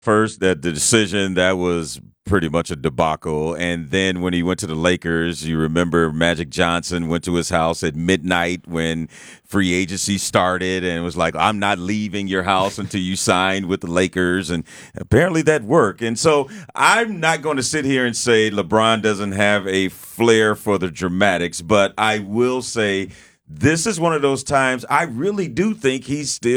First, that the decision that was pretty much a debacle, and then when he went to the Lakers, you remember Magic Johnson went to his house at midnight when free agency started, and was like, "I'm not leaving your house until you sign with the Lakers," and apparently that worked. And so I'm not going to sit here and say LeBron doesn't have a flair for the dramatics, but I will say this is one of those times I really do think he's still